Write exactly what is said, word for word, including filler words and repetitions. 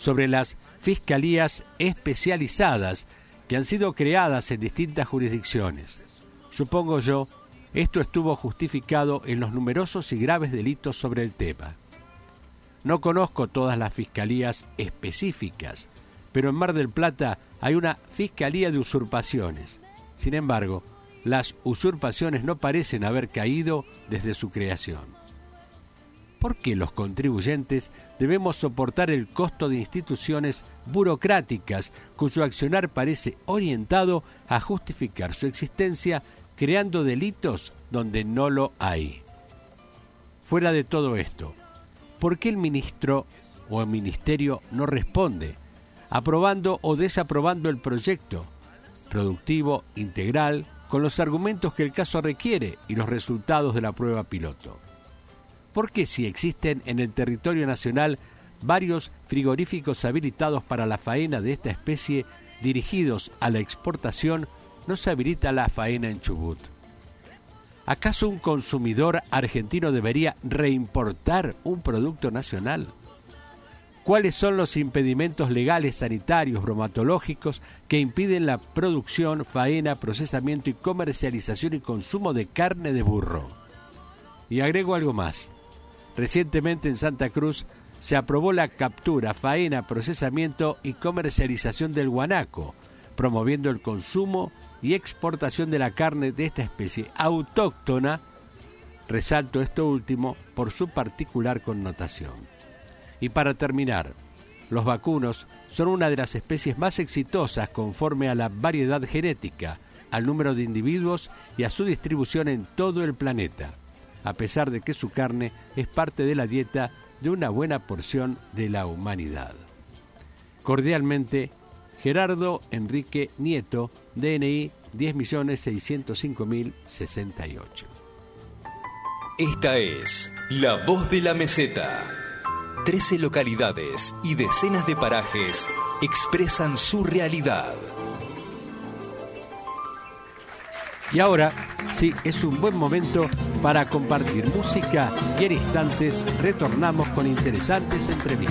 sobre las fiscalías especializadas que han sido creadas en distintas jurisdicciones. Supongo yo, esto estuvo justificado en los numerosos y graves delitos sobre el tema. No conozco todas las fiscalías específicas, pero en Mar del Plata hay una fiscalía de usurpaciones. Sin embargo, las usurpaciones no parecen haber caído desde su creación. ¿Por qué los contribuyentes debemos soportar el costo de instituciones burocráticas cuyo accionar parece orientado a justificar su existencia creando delitos donde no lo hay? Fuera de todo esto, ¿por qué el ministro o el ministerio no responde, aprobando o desaprobando el proyecto productivo integral con los argumentos que el caso requiere y los resultados de la prueba piloto? ¿Por qué, si existen en el territorio nacional varios frigoríficos habilitados para la faena de esta especie dirigidos a la exportación, no se habilita la faena en Chubut? ¿Acaso un consumidor argentino debería reimportar un producto nacional? ¿Cuáles son los impedimentos legales, sanitarios, bromatológicos que impiden la producción, faena, procesamiento y comercialización y consumo de carne de burro? Y agrego algo más. Recientemente en Santa Cruz se aprobó la captura, faena, procesamiento y comercialización del guanaco, promoviendo el consumo y exportación de la carne de esta especie autóctona. Resalto esto último por su particular connotación. Y para terminar, los vacunos son una de las especies más exitosas conforme a la variedad genética, al número de individuos y a su distribución en todo el planeta, a pesar de que su carne es parte de la dieta de una buena porción de la humanidad. Cordialmente, Gerardo Enrique Nieto, D N I diez millones seiscientos cinco mil sesenta y ocho. Esta es La Voz de la Meseta. Trece localidades y decenas de parajes expresan su realidad. Y ahora, sí, es un buen momento para compartir música y en instantes retornamos con interesantes entrevistas.